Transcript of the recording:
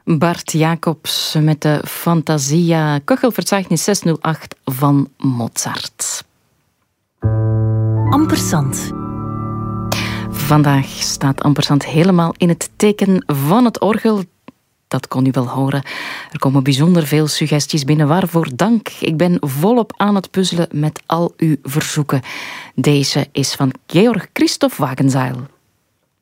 Bart Jacobs met de Fantasia Köchelverzeichnis 608 van Mozart. Ampersand. Vandaag staat Ampersand helemaal in het teken van het orgel. Dat kon u wel horen. Er komen bijzonder veel suggesties binnen. Waarvoor dank. Ik ben volop aan het puzzelen met al uw verzoeken. Deze is van Georg Christoph Wagenzeil.